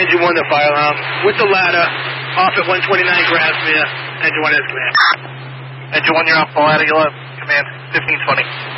Engine 1 to fire alarm with the ladder off at 129 Grasmere. Engine 1 is command. Engine 1, you're off the ladder. You'll have command 1520.